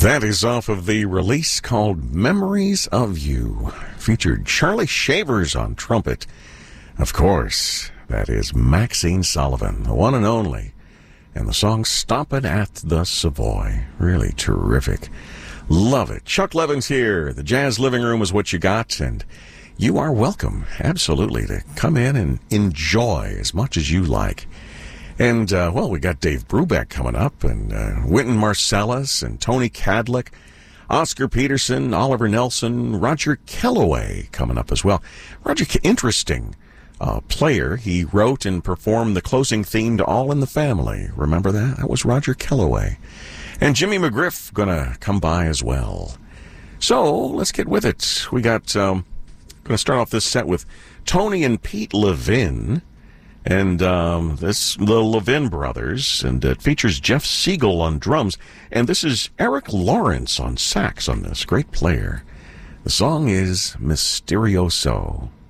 That is off of the release called Memories of You. Featured Charlie Shavers on trumpet. Of course, that is Maxine Sullivan, the one and only. And the song Stompin' at the Savoy. Really terrific. Love it. Chuck Levin's here. The Jazz Living Room is what you got, and you are welcome, absolutely, to come in and enjoy as much as you like. And, we got Dave Brubeck coming up, and Wynton Marsalis, and Tony Cadlick, Oscar Peterson, Oliver Nelson, Roger Kellaway coming up as well. Roger, interesting player. He wrote and performed the closing theme to All in the Family. Remember that? That was Roger Kellaway. And Jimmy McGriff going to come by as well. So, let's get with it. We got, going to start off this set with Tony and Pete Levin. And the Levin brothers, and it features Jeff Siegel on drums, and this is Eric Lawrence on sax on this, great player. The song is Mysterioso.